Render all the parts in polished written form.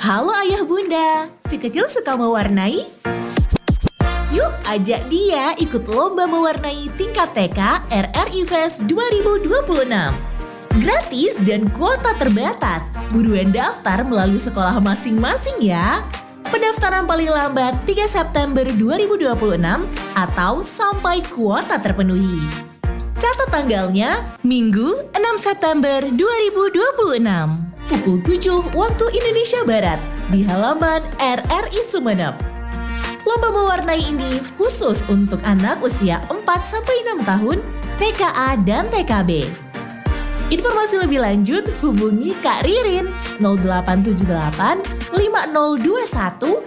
Halo ayah bunda, si kecil suka mewarnai? Yuk ajak dia ikut lomba mewarnai tingkat TK RRI Fest 2026. Gratis dan kuota terbatas, buruan daftar melalui sekolah masing-masing ya. Pendaftaran paling lambat 3 September 2026 atau sampai kuota terpenuhi. Catat tanggalnya, Minggu 6 September 2026. Pukul 7 waktu Indonesia Barat di halaman RRI Sumeneb. Lomba mewarnai ini khusus untuk anak usia 4-6 tahun TKA dan TKB. Informasi lebih lanjut hubungi Kak Ririn 0878 5021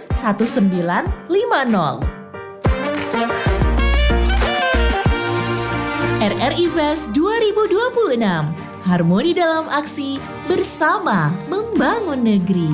1950. RRI Fest 2026. Harmoni dalam aksi, bersama membangun negeri.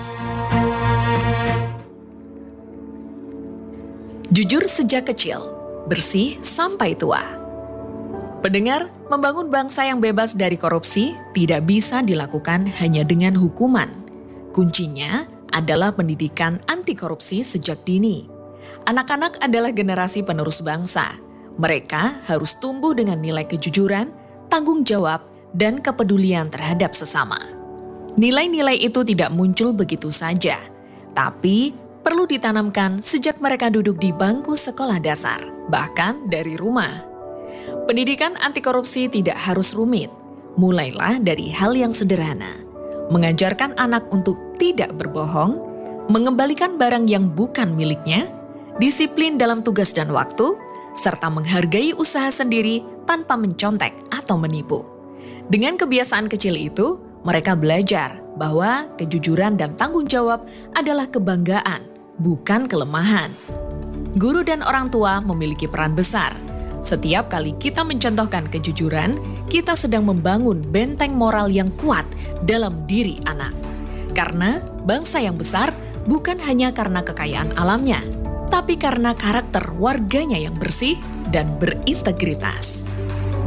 Jujur sejak kecil, bersih sampai tua. Pendengar, membangun bangsa yang bebas dari korupsi tidak bisa dilakukan hanya dengan hukuman. Kuncinya adalah pendidikan anti korupsi sejak dini. Anak-anak adalah generasi penerus bangsa. Mereka harus tumbuh dengan nilai kejujuran, tanggung jawab, dan kepedulian terhadap sesama. Nilai-nilai itu tidak muncul begitu saja, tapi perlu ditanamkan sejak mereka duduk di bangku sekolah dasar, bahkan dari rumah. Pendidikan anti korupsi tidak harus rumit, mulailah dari hal yang sederhana. Mengajarkan anak untuk tidak berbohong, mengembalikan barang yang bukan miliknya, disiplin dalam tugas dan waktu, serta menghargai usaha sendiri tanpa mencontek atau menipu. Dengan kebiasaan kecil itu, mereka belajar bahwa kejujuran dan tanggung jawab adalah kebanggaan, bukan kelemahan. Guru dan orang tua memiliki peran besar. Setiap kali kita mencontohkan kejujuran, kita sedang membangun benteng moral yang kuat dalam diri anak. Karena bangsa yang besar bukan hanya karena kekayaan alamnya, tapi karena karakter warganya yang bersih dan berintegritas.